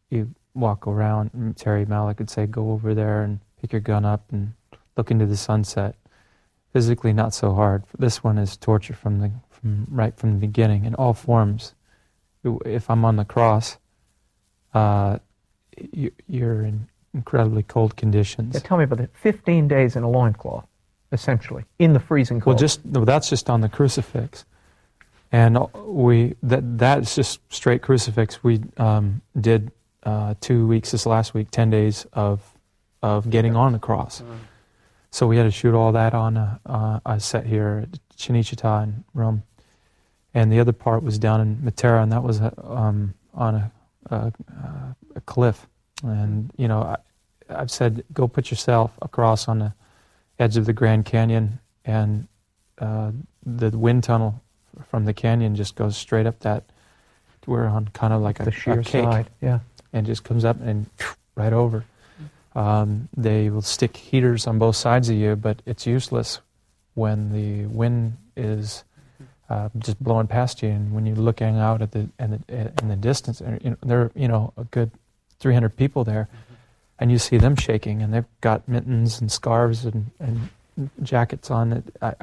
you walk around, and Terry Malick would say, go over there and pick your gun up and look into the sunset. Physically not so hard. This one is torture right from the beginning in all forms. If I'm on the cross, you're in incredibly cold conditions. Yeah, tell me about it. 15 days in a loincloth, essentially, in the freezing cold. Well, that's just on the crucifix. And that's just straight crucifix. We did 2 weeks this last week, 10 days of getting on the cross. So we had to shoot all that on a set here at Cinecittà in Rome. And the other part was down in Matera, and that was on a cliff. And, you know, I've said, go put yourself across on the edge of the Grand Canyon, and the wind tunnel from the canyon just goes straight up that. We're on kind of like a sheer cake, side, yeah, and just comes up and right over. They will stick heaters on both sides of you, but it's useless when the wind is just blowing past you. And when you're looking out at in the distance, there are a good 300 people there, and you see them shaking, and they've got mittens and scarves and jackets on.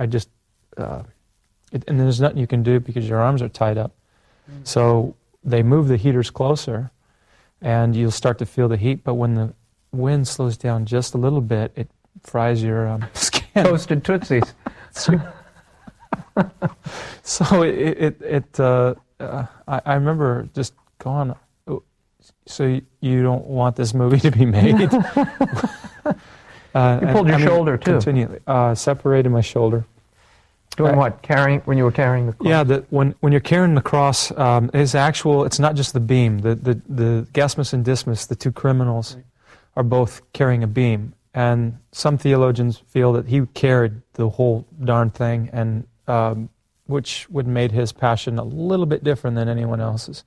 And there's nothing you can do because your arms are tied up. So they move the heaters closer, and you'll start to feel the heat. But when the wind slows down just a little bit, it fries your skin. Toasted Tootsies. So I remember just going, so you don't want this movie to be made? You pulled your shoulder too. Continually, separated my shoulder. Doing what? When you were carrying the cross? Yeah, when you're carrying the cross, it's not just the beam. The Gasmus and Dismas, the two criminals, are both carrying a beam. And some theologians feel that he carried the whole darn thing, and which would made his passion a little bit different than anyone else's.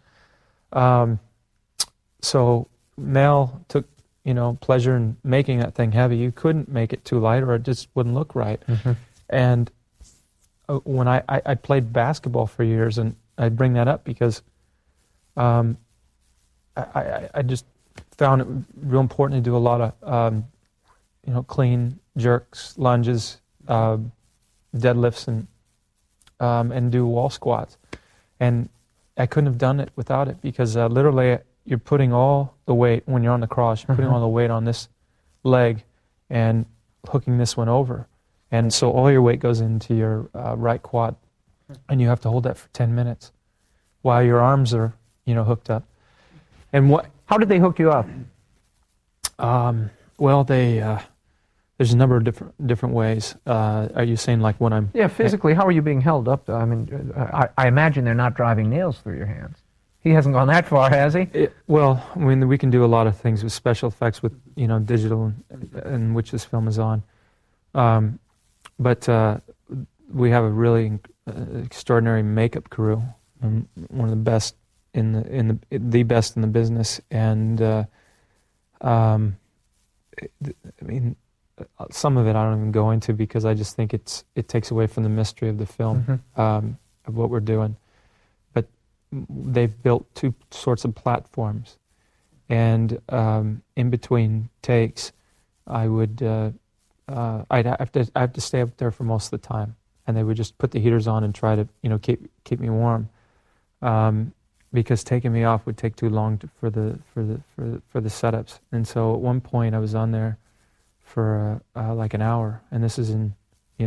So Mel took pleasure in making that thing heavy. You couldn't make it too light, or it just wouldn't look right. Mm-hmm. And when I played basketball for years, and I bring that up because I just found it real important to do a lot of clean jerks, lunges, deadlifts, and do wall squats. And I couldn't have done it without it, because literally you're putting all the weight, when you're on the cross, you're putting all the weight on this leg and hooking this one over. And so all your weight goes into your right quad, and you have to hold that for 10 minutes while your arms are, hooked up. And how did they hook you up? Well, there's a number of different ways. Are you saying like when I'm... Yeah, physically, how are you being held up? I mean, I imagine they're not driving nails through your hands. He hasn't gone that far, has he? Well, I mean, we can do a lot of things with special effects with, digital, and which this film is on. But we have a really extraordinary makeup crew, one of the best the best in the business, and I mean, some of it I don't even go into, because I just think it takes away from the mystery of the film, of what we're doing. But they've built two sorts of platforms, and in between takes, I'd have to stay up there for most of the time, and they would just put the heaters on and try to keep me warm, because taking me off would take too long for the setups. And so at one point I was on there for like an hour, and this is in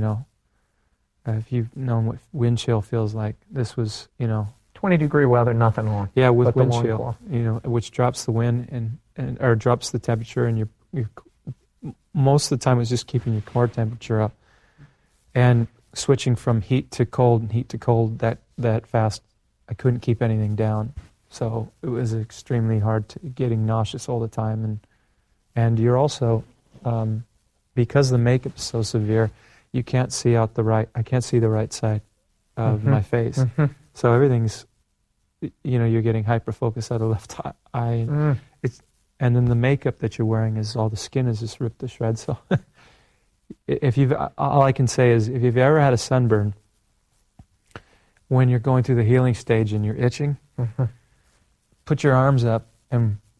if you've known what wind chill feels like, this was 20-degree weather, nothing on. Yeah, with wind chill, which drops the wind or drops the temperature, and you're most of the time it was just keeping your core temperature up, and switching from heat to cold and heat to cold that fast. I couldn't keep anything down, so it was extremely hard getting nauseous all the time, and you're also because the makeup is so severe, you can't see out I can't see the right side of my face, so everything's you're getting hyper focused out of the left eye. And then the makeup that you're wearing is all the skin is just ripped to shreds. So, all I can say is, if you've ever had a sunburn, when you're going through the healing stage and you're itching, put your arms up and